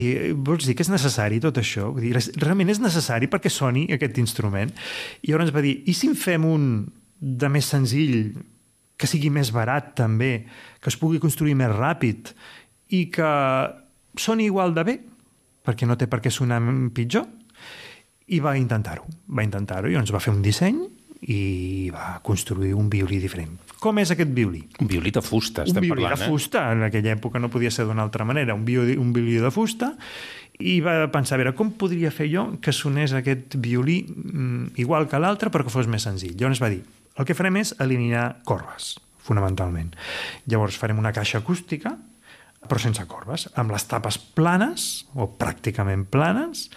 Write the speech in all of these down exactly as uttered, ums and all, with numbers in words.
I vols dir que és necessari tot això? Vull dir, realment és necessari perquè soni aquest instrument? I llavors ens va dir, i si en fem un de més senzill, que sigui més barat també, que es pugui construir més ràpid i que soni igual de bé, perquè no té per què sonar pitjor? I va intentar-ho, va intentar-ho, i llavors va fer un disseny i va construir un violí diferent. Com és aquest violí? Un violí de fusta, estem parlant, eh? Un violí de fusta, en aquella època no podia ser d'una altra manera, un violí, un violí de fusta, i va pensar, a veure, com podria fer jo que sonés aquest violí mm, igual que l'altre, però que fos més senzill. Llavors va dir, el que farem és eliminar corbes, fonamentalment. Llavors farem una caixa acústica, però sense corbes, amb les tapes planes, o pràcticament planes,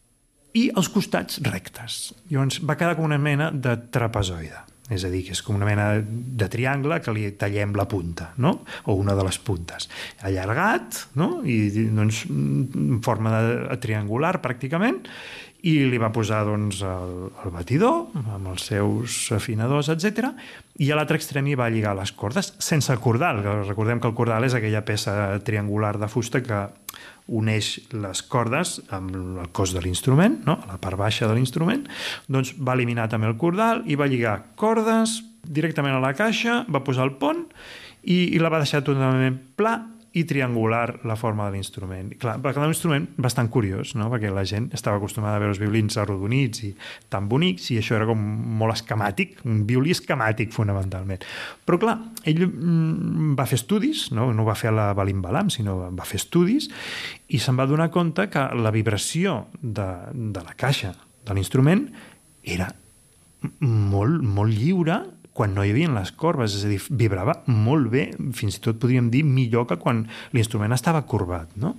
i els costats rectes. Llavors va quedar com una mena de trapezoide, és a dir, que és com una mena de triangle que li tallem la punta, no? O una de les puntes. Allargat, no? I doncs, en forma de triangular, pràcticament, i li va posar doncs, el, el batidor amb els seus afinadors, etcètera, i a l'altre extrem hi va lligar les cordes, sense cordal. Recordem que el cordal és aquella peça triangular de fusta que uneix les cordes amb el cos de l'instrument, no? A la part baixa de l'instrument, doncs va eliminar també el cordal i va lligar cordes directament a la caixa, va posar el pont i, i la va deixar totalment pla i triangular la forma de l'instrument. Clar, va quedar un instrument bastant curiós, no? Perquè la gent estava acostumada a veure els violins arrodonits i tan bonics, i això era com molt esquemàtic, un violí esquemàtic fonamentalment. Però clar, ell mm, va fer estudis, no? No va fer a la balim-balam, sinó va fer estudis, i se'n va donar compte que la vibració de, de la caixa de l'instrument era molt, molt lliure quan no hi havia les corbes, és a dir, vibrava molt bé, fins i tot podríem dir millor que quan l'instrument estava corbat, no?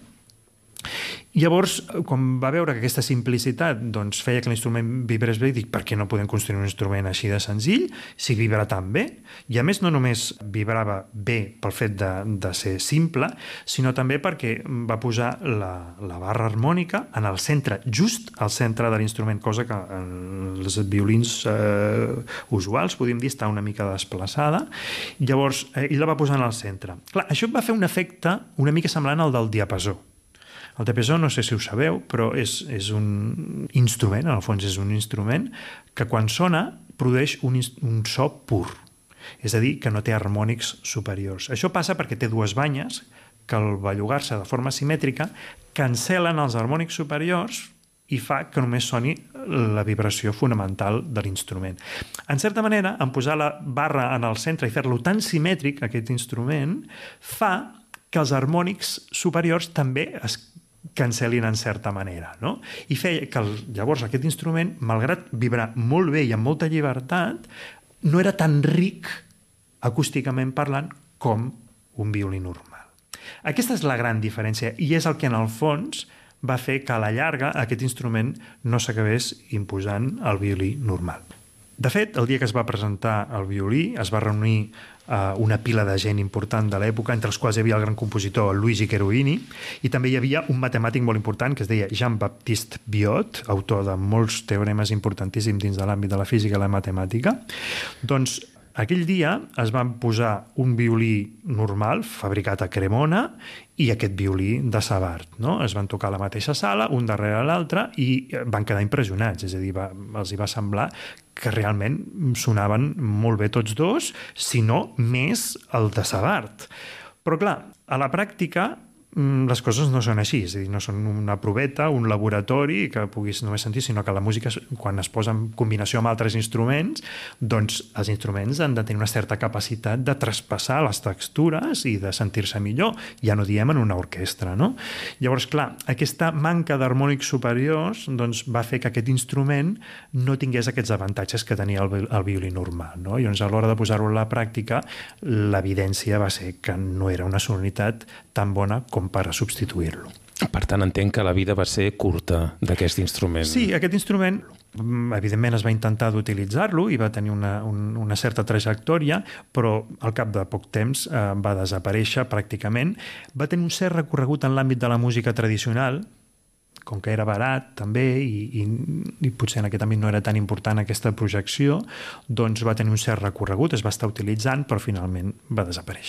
Llavors, quan va veure que aquesta simplicitat doncs, feia que l'instrument vibrés bé, dic, per què no podem construir un instrument així de senzill, si vibra tan bé? I a més, no només vibrava bé pel fet de, de ser simple, sinó també perquè va posar la, la barra harmònica en el centre, just al centre de l'instrument, cosa que en els violins eh, usuals, podríem dir, està una mica desplaçada. Llavors, eh, ell la va posar en el centre. Clar, això va fer un efecte una mica semblant al del diapasó. El diapasó, no sé si ho sabeu, però és, és un instrument, en el fons és un instrument, que quan sona produeix un, un so pur. És a dir, que no té harmònics superiors. Això passa perquè té dues banyes que al bellugar-se de forma simètrica cancel·len els harmònics superiors i fa que només soni la vibració fonamental de l'instrument. En certa manera, en posar la barra en el centre i fer-lo tan simètric, aquest instrument, fa que els harmònics superiors també es cancel·lin en certa manera, no? I feia que el, llavors aquest instrument, malgrat vibrar molt bé i amb molta llibertat, no era tan ric acústicament parlant com un violí normal. Aquesta és la gran diferència i és el que en el fons va fer que a la llarga aquest instrument no s'acabés imposant al violí normal. De fet, el dia que es va presentar el violí es va reunir uh, una pila de gent important de l'època, entre els quals hi havia el gran compositor Luigi Cherubini, i també hi havia un matemàtic molt important que es deia Jean-Baptiste Biot, autor de molts teoremes importantíssims dins de l'àmbit de la física i la matemàtica. Doncs aquell dia es van posar un violí normal, fabricat a Cremona, i aquest violí de Savart, no? Es van tocar a la mateixa sala, un darrere l'altre, i van quedar impressionats, és a dir, va, els hi va semblar que realment sonaven molt bé tots dos, si no més el de Savart. Però clar, a la pràctica les coses no són així, és a dir, no són una proveta, un laboratori que puguis només sentir, sinó que la música, quan es posa en combinació amb altres instruments, doncs els instruments han de tenir una certa capacitat de traspassar les textures i de sentir-se millor, ja no diem en una orquestra, no? Llavors, clar, aquesta manca d'harmònics superiors doncs, va fer que aquest instrument no tingués aquests avantatges que tenia el, el violí normal, no? I llavors, a l'hora de posar-ho a la pràctica, l'evidència va ser que no era una sonoritat tan bona com per a substituir-lo. Per tant, entenc que la vida va ser curta d'aquest instrument. Sí, aquest instrument, evidentment, es va intentar d'utilitzar-lo i va tenir una, un, una certa trajectòria, però al cap de poc temps eh, va desaparèixer pràcticament. Va tenir un cert recorregut en l'àmbit de la música tradicional, com que era barat també i, i, i potser en aquest àmbit no era tan important aquesta projecció, doncs va tenir un cert recorregut, es va estar utilitzant, però finalment va desaparèixer.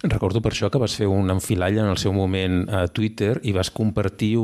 Recordo per això que vas fer un enfilall en el seu moment a Twitter i vas compartir